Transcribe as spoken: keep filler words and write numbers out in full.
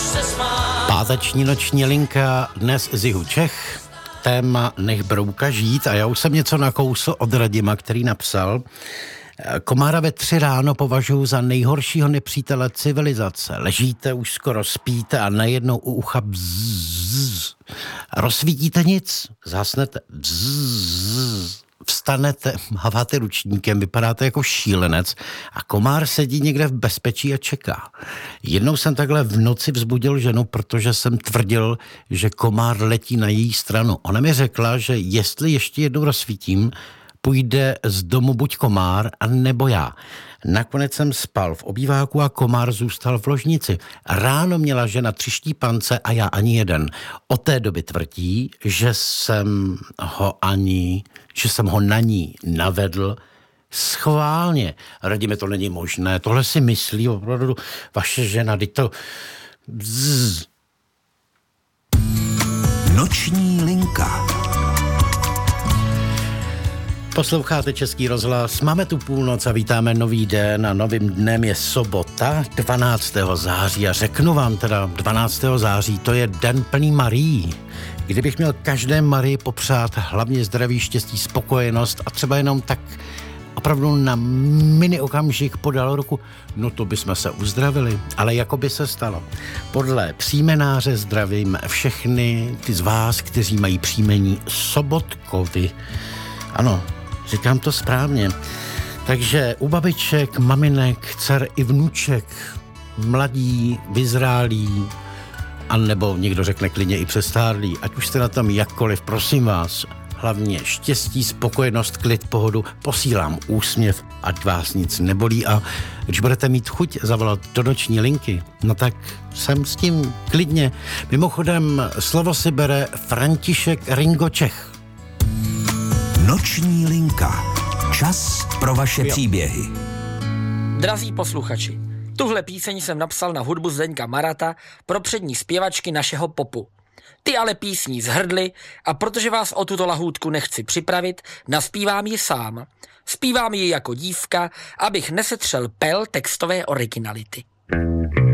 Páteční noční linka dnes z jihu Čech. Téma Nech brouka žít a já už jsem něco nakousl od Radima, který napsal: komára ve tři ráno považuji za nejhoršího nepřítele civilizace. Ležíte, už skoro spíte a najednou u ucha bzzz. Rozsvítíte nic, zhasnete, bzzz. Vstanete, máváte ručníkem, vypadáte jako šílenec a komár sedí někde v bezpečí a čeká. Jednou jsem takhle v noci vzbudil ženu, protože jsem tvrdil, že komár letí na její stranu. Ona mi řekla, že jestli ještě jednou rozsvítím, půjde z domu buď komár, a nebo já. Nakonec jsem spal v obýváku a komár zůstal v ložnici. Ráno měla žena tři štípance a já ani jeden. Od té doby tvrdí, že jsem ho ani, že jsem ho na ní navedl schválně. Radíme, to není možné. Tohle si myslí opravdu vaše žena. Teď to... Bzz. Noční linka. Posloucháte Český rozhlas, máme tu půlnoc a vítáme nový den a novým dnem je sobota dvanáctého září a řeknu vám teda dvanáctého září, to je den plný Marií. Kdybych měl každé Marii popřát hlavně zdraví, štěstí, spokojenost a třeba jenom tak opravdu na mini okamžik podal ruku, no to bychom se uzdravili, ale jako by se stalo. Podle příjmenáře zdravím všechny ty z vás, kteří mají příjmení Sobotkovi. Ano, říkám to správně. Takže u babiček, maminek, dcer i vnuček, mladí, vyzrálí, anebo někdo řekne klidně i přestárlí, ať už jste na tom jakkoliv, prosím vás, hlavně štěstí, spokojenost, klid, pohodu, posílám úsměv, ať vás nic nebolí a když budete mít chuť zavolat do noční linky, no tak jsem s tím klidně. Mimochodem, slovo si bere František Ringo Čech. Noční linka. Čas pro vaše jo. příběhy. Drazí posluchači, tuhle píseň jsem napsal na hudbu Zdeňka Marata pro přední zpěvačky našeho popu. Ty ale písní zhrdly a protože vás o tuto lahůdku nechci připravit, naspívám ji sám. Zpívám ji jako dívka, abych nesetřel pel textové originality.